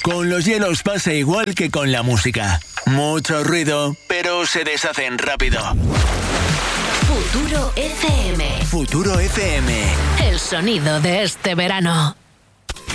Con los hielos pasa igual que con la música. Mucho ruido, pero se deshacen rápido. Futuro FM. Futuro FM. El sonido de este verano.